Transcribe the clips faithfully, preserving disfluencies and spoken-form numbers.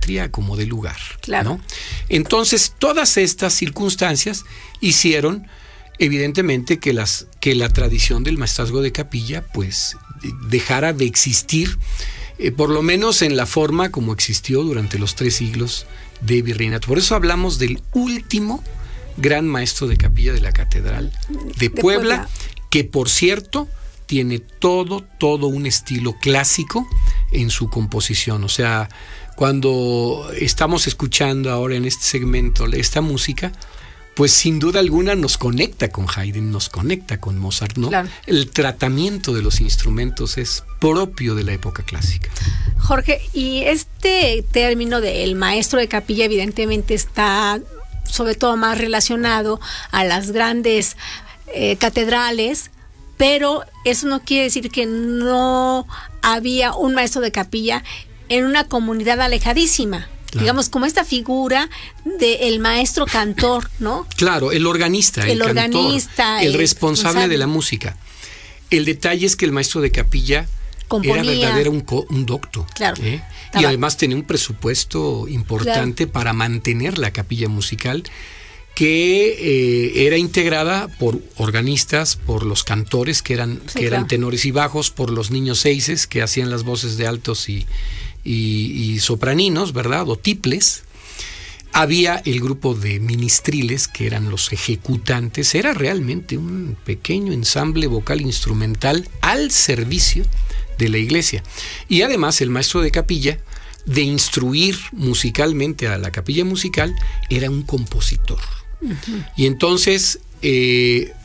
patria como de lugar. Claro. ¿no? Entonces, todas estas circunstancias hicieron, evidentemente, que, las, que la tradición del maestrazgo de capilla, pues, dejara de existir, eh, por lo menos en la forma como existió durante los tres siglos de virreinato. Por eso hablamos del último gran maestro de capilla de la Catedral de, de Puebla, Puebla, que por cierto tiene todo, todo un estilo clásico en su composición. O sea, cuando estamos escuchando ahora en este segmento esta música, pues sin duda alguna nos conecta con Haydn, nos conecta con Mozart, ¿no? Claro. El tratamiento de los instrumentos es propio de la época clásica. Jorge, y este término del maestro de capilla evidentemente está sobre todo más relacionado a las grandes eh, catedrales, pero eso no quiere decir que no había un maestro de capilla en una comunidad alejadísima. Claro. Digamos, como esta figura del maestro cantor, ¿no? Claro, el organista, el, el cantor, organista, el, el responsable, responsable de la música. El detalle es que el maestro de capilla componía, era verdadero un, co, un docto. Claro. ¿eh? Y además tenía un presupuesto importante, claro, para mantener la capilla musical, que eh, era integrada por organistas, por los cantores, que eran, sí, que eran claro. tenores y bajos, por los niños seises, que hacían las voces de altos y, y, y sopraninos, ¿verdad? O tiples. Había el grupo de ministriles, que eran los ejecutantes. Era realmente un pequeño ensamble vocal instrumental al servicio de la iglesia. Y además el maestro de capilla, de instruir musicalmente a la capilla musical, era un compositor. Uh-huh. Y entonces, eh,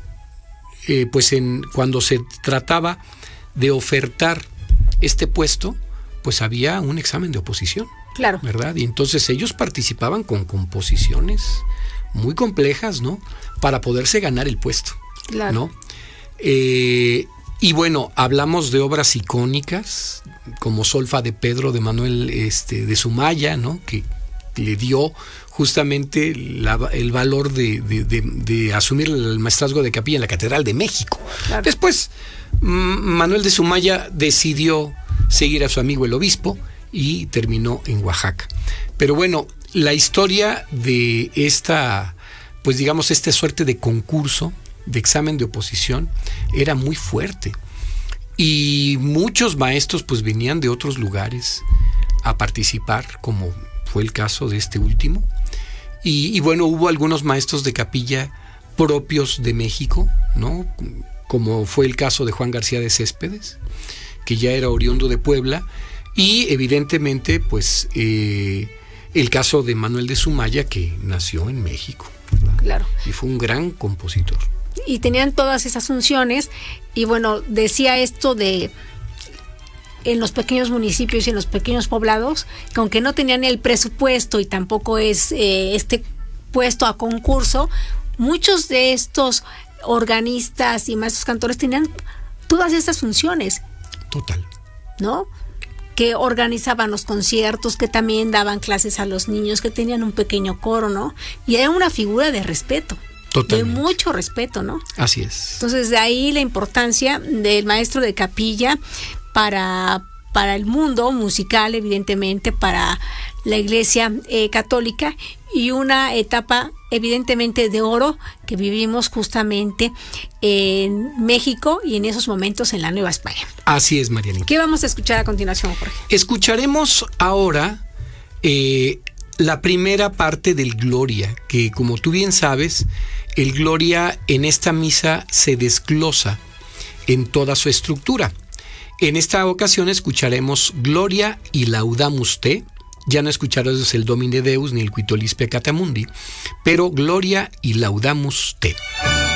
eh, pues en, cuando se trataba de ofertar este puesto, pues había un examen de oposición. Claro. ¿Verdad? Y entonces ellos participaban con composiciones muy complejas, ¿no? Para poderse ganar el puesto. Claro. ¿No? Eh, y bueno, hablamos de obras icónicas, como Solfa de Pedro de Manuel este, de Sumaya, ¿no? Que le dio justamente la, el valor de, de, de, de asumir el maestrazgo de capilla en la Catedral de México. Claro. Después, Manuel de Sumaya decidió seguir a su amigo el obispo y terminó en Oaxaca. Pero bueno, la historia de esta, pues digamos, esta suerte de concurso, de examen de oposición, era muy fuerte. Y muchos maestros pues venían de otros lugares a participar, como fue el caso de este último. Y, y bueno, hubo algunos maestros de capilla propios de México, ¿no? Como fue el caso de Juan García de Céspedes, que ya era oriundo de Puebla, y evidentemente pues eh, el caso de Manuel de Sumaya, que nació en México, ¿verdad? Claro. Y fue un gran compositor. Y tenían todas esas funciones, y bueno, decía esto de en los pequeños municipios y en los pequeños poblados, que aunque no tenían el presupuesto y tampoco es eh, este puesto a concurso, muchos de estos organistas y maestros cantores tenían todas estas funciones. Total. ¿No? Que organizaban los conciertos, que también daban clases a los niños, que tenían un pequeño coro, ¿no? Y era una figura de respeto. Totalmente. De mucho respeto, ¿no? Así es. Entonces, de ahí la importancia del maestro de capilla para, para el mundo musical, evidentemente, para la Iglesia eh, católica, y una etapa evidentemente de oro que vivimos justamente en México y en esos momentos en la Nueva España. Así es, Marianita. ¿Qué vamos a escuchar a continuación, Jorge? Escucharemos ahora eh, la primera parte del Gloria, que como tú bien sabes, el Gloria en esta misa se desglosa en toda su estructura. En esta ocasión escucharemos Gloria y Laudamus Te. Ya no escucharás el Domine Deus ni el Quitolis Peccata Mundi, pero Gloria y Laudamus Te.